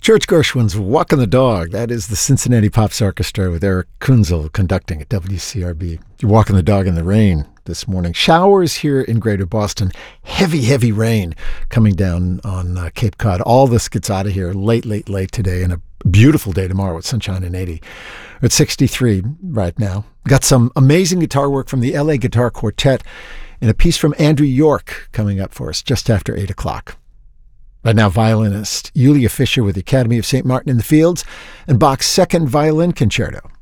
George Gershwin's Walking the Dog. That is the Cincinnati Pops Orchestra with Eric Kunzel conducting at WCRB. You're walking the dog in the rain this morning. Showers here in Greater Boston. Heavy, heavy rain coming down on Cape Cod. All this gets out of here late today, and a beautiful day tomorrow with sunshine and 80. We're at 63 right now. Got some amazing guitar work from the LA Guitar Quartet and a piece from Andrew York coming up for us just after 8 o'clock. Right now, violinist Yulia Fischer with the Academy of St. Martin in the Fields and Bach's Second Violin Concerto.